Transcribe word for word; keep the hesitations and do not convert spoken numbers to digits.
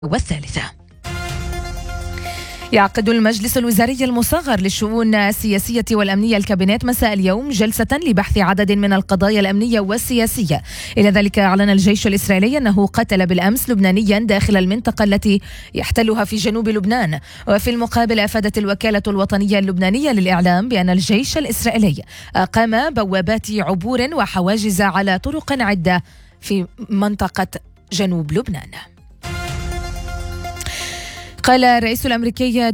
والثالثة. يعقد المجلس الوزاري المصغر للشؤون السياسية والأمنية الكابينت مساء اليوم جلسة لبحث عدد من القضايا الأمنية والسياسية. إلى ذلك أعلن الجيش الإسرائيلي أنه قتل بالأمس لبنانيا داخل المنطقة التي يحتلها في جنوب لبنان. وفي المقابل أفادت الوكالة الوطنية اللبنانية للإعلام بأن الجيش الإسرائيلي أقام بوابات عبور وحواجز على طرق عدة في منطقة جنوب لبنان. قال الرئيس الأمريكي